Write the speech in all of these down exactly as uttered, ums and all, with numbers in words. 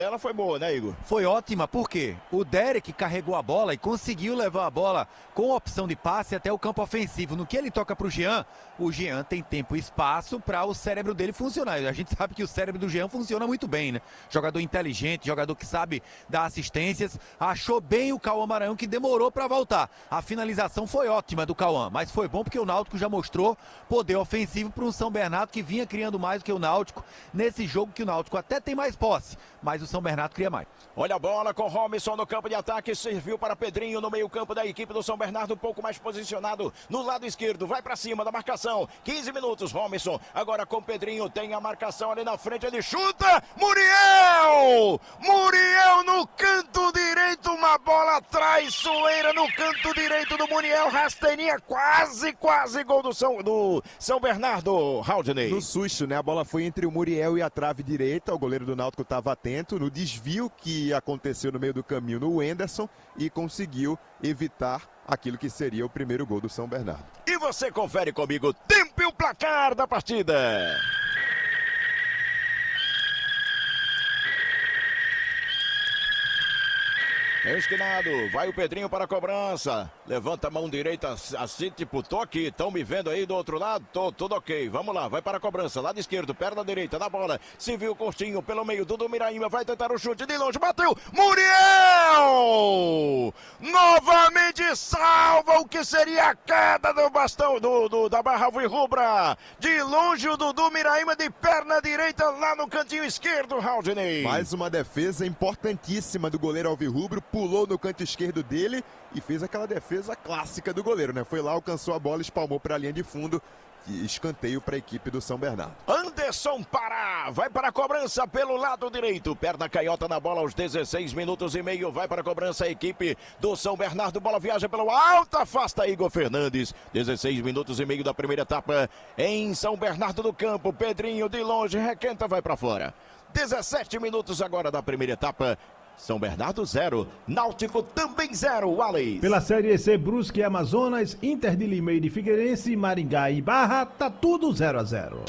Ela foi boa, né, Igor? Foi ótima, porque o Derek carregou a bola e conseguiu levar a bola com opção de passe até o campo ofensivo. No que ele toca para o Jean, o Jean tem tempo e espaço para o cérebro dele funcionar. A gente sabe que o cérebro do Jean funciona muito bem, né? Jogador inteligente, jogador que sabe dar assistências. Achou bem o Cauã Maranhão, que demorou para voltar. A finalização foi ótima do Cauã, mas foi bom porque o Náutico já mostrou poder ofensivo para um São Bernardo que vinha criando mais do que o Náutico nesse jogo, que o Náutico até tem mais posse, mas o São Bernardo cria mais. Olha a bola com Robinson no campo de ataque, serviu para Pedrinho no meio campo da equipe do São Bernardo, um pouco mais posicionado no lado esquerdo, vai para cima da marcação, quinze minutos, Robinson, agora com Pedrinho, tem a marcação ali na frente, ele chuta, Muriel! Muriel no canto direito, uma bola traiçoeira no canto direito do Muriel, rasteirinha, quase, quase gol do São, do São Bernardo, Haldney. No susto, né, a bola foi entre o Muriel e a trave direita, o goleiro do Náutico estava atento, no desvio que aconteceu no meio do caminho no Wenderson e conseguiu evitar aquilo que seria o primeiro gol do São Bernardo. E você confere comigo, tempo e o placar da partida. É esquinado, vai o Pedrinho para a cobrança, levanta a mão direita assim, tipo, tô aqui, estão me vendo aí do outro lado? Tô, tudo ok, vamos lá, vai para a cobrança, lado esquerdo, perna direita, na bola, se viu curtinho pelo meio, Dudu Miraíma, vai tentar o chute de longe, bateu, Muriel! Novamente salva o que seria a queda do bastão, do, do, da barra alvirrubra, de longe o Dudu Miraíma de perna direita lá no cantinho esquerdo, Haldney. Mais uma defesa importantíssima do goleiro alvirrubro, pulou no canto esquerdo dele e fez aquela defesa clássica do goleiro, né? Foi lá, alcançou a bola, espalmou para a linha de fundo. Escanteio para a equipe do São Bernardo. Anderson Pará, vai para a cobrança pelo lado direito, perna canhota na bola aos dezesseis minutos e meio, vai para a cobrança a equipe do São Bernardo, bola viaja pelo alto, afasta Igor Fernandes, dezesseis minutos e meio da primeira etapa em São Bernardo do Campo, Pedrinho de longe, requenta, vai para fora, dezessete minutos agora da primeira etapa. São Bernardo zero, Náutico também zero, Wallace. Pela Série C, Brusque e Amazonas, Inter de Limeira de Figueirense, Maringá e Barra, tá tudo zero a zero.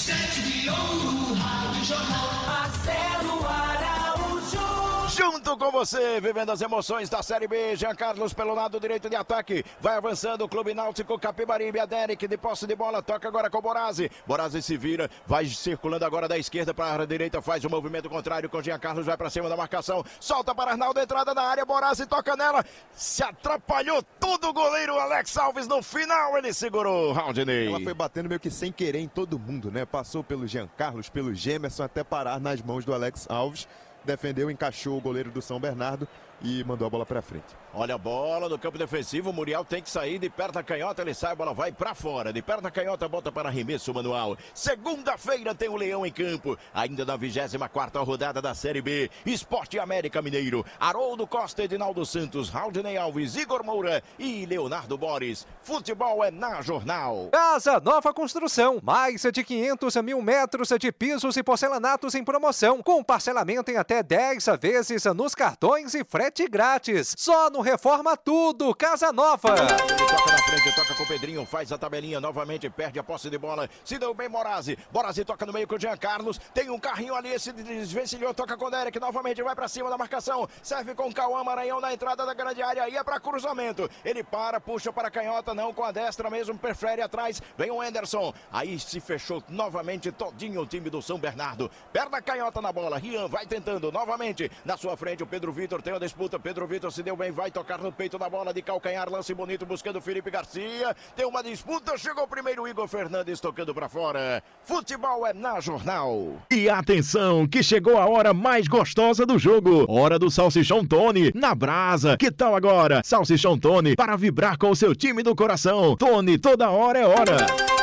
Junto com você, vivendo as emoções da Série B, Jean Carlos pelo lado direito de ataque, vai avançando o Clube Náutico, Capibaribe, a Derek de posse de bola, toca agora com o Borazzi, Borazzi se vira, vai circulando agora da esquerda para a direita, faz o movimento contrário com Jean Carlos, vai para cima da marcação, solta para Arnaldo, entrada na área, Borazzi toca nela, se atrapalhou todo o goleiro Alex Alves, no final ele segurou, Haldney. Ela foi batendo meio que sem querer em todo mundo, né? Passou pelo Jean Carlos, pelo Gemerson, até parar nas mãos do Alex Alves. Defendeu, encaixou o goleiro do São Bernardo e mandou a bola para frente. Olha a bola no campo defensivo, o Muriel tem que sair de perna canhota, ele sai, a bola vai para fora, de perna canhota, volta para arremesso manual. Segunda-feira tem o Leão em campo, ainda na vigésima quarta rodada da Série B, Esporte América Mineiro, Haroldo Costa, Edinaldo Santos, Haldney Alves, Igor Moura e Leonardo Boris. Futebol é na Jornal. Casa Nova Construção, mais de quinhentos mil metros de pisos e porcelanatos em promoção, com parcelamento em até dez vezes nos cartões e frete grátis. Só no Reforma Tudo, Casa Nova. Ele toca na frente, toca com o Pedrinho, faz a tabelinha, novamente perde a posse de bola, se deu bem Borazzi, Borazzi toca no meio com o Jean Carlos, tem um carrinho ali, esse desvencilhou, toca com o Derek, novamente vai pra cima da marcação, serve com o Cauã Maranhão na entrada da grande área, ia pra cruzamento, ele para, puxa para a canhota, não com a destra mesmo, prefere atrás, vem o Anderson, aí se fechou novamente todinho o time do São Bernardo, perna canhota na bola, Rian vai tentando, novamente, na sua frente o Pedro Vitor tem a disputa, Pedro Vitor se deu bem, vai tocar no peito da bola de calcanhar, lance bonito buscando Felipe Garcia, tem uma disputa, chegou o primeiro Igor Fernandes tocando pra fora. Futebol é na Jornal. E atenção, que chegou a hora mais gostosa do jogo, hora do Salsichão Tony, na brasa. Que tal agora? Salsichão Tony, para vibrar com o seu time do coração. Tony, toda hora é hora.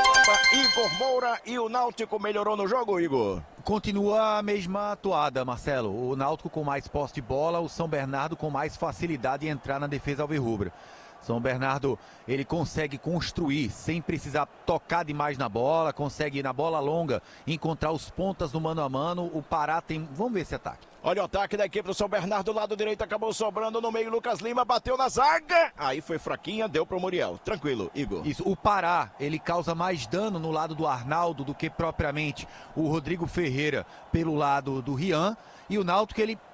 Igor Moura e o Náutico melhorou no jogo, Igor? Continua a mesma toada, Marcelo. O Náutico com mais posse de bola, o São Bernardo com mais facilidade em entrar na defesa alvirrubra. São Bernardo, ele consegue construir sem precisar tocar demais na bola, consegue na bola longa encontrar os pontas no mano a mano. O Pará tem, vamos ver esse ataque. Olha o ataque da equipe do São Bernardo, lado direito, acabou sobrando no meio, Lucas Lima bateu na zaga, aí foi fraquinha, deu pro Muriel, tranquilo, Igor. Isso, o Pará, ele causa mais dano no lado do Arnaldo do que propriamente o Rodrigo Ferreira pelo lado do Rian, e o Náutico ele